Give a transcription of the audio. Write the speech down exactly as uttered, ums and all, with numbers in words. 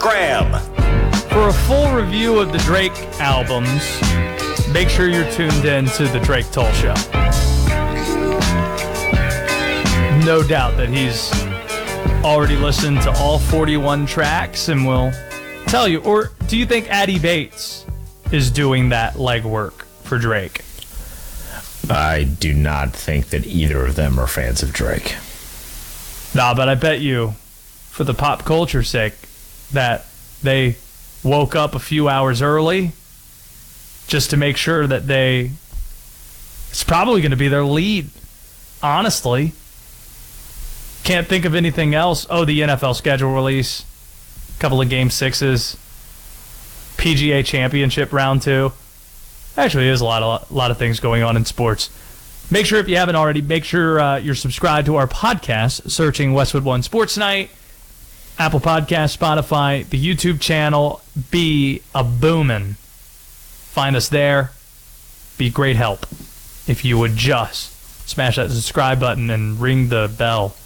Graham. For a full review of the Drake albums, make sure you're tuned in to the Drake Toll Show. No doubt that he's already listened to all forty-one tracks and will tell you. Or do you think Addy Bates is doing that legwork for Drake? I do not think that either of them are fans of Drake. Nah, but I bet you, for the pop culture sake, that they woke up a few hours early just to make sure that they... It's probably going to be their lead, honestly. Can't think of anything else. Oh, the N F L schedule release. Couple of game sixes. P G A Championship round two. Actually, there's a lot of a lot of things going on in sports. Make sure, if you haven't already, make sure uh, you're subscribed to our podcast, searching Westwood One Sports Night, Apple Podcasts, Spotify, the YouTube channel. Be a boomin'. Find us there. Be great help if you would just smash that subscribe button and ring the bell